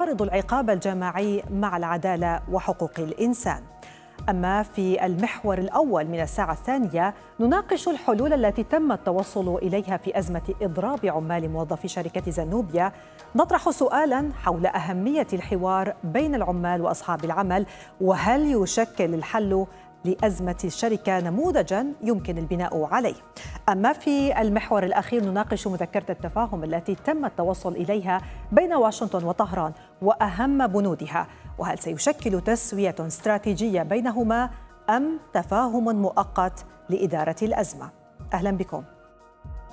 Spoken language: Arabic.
تعارض العقاب الجماعي مع العدالة وحقوق الإنسان. أما في المحور الأول من الساعة الثانية نناقش الحلول التي تم التوصل إليها في أزمة إضراب عمال موظفي شركة زنوبيا. نطرح سؤالاً حول أهمية الحوار بين العمال وأصحاب العمل، وهل يشكل الحل لأزمة الشركة نموذجاً يمكن البناء عليه. أما في المحور الأخير نناقش مذكرة التفاهم التي تم التوصل إليها بين واشنطن وطهران وأهم بنودها، وهل سيشكل تسوية استراتيجية بينهما أم تفاهم مؤقت لإدارة الأزمة. أهلا بكم.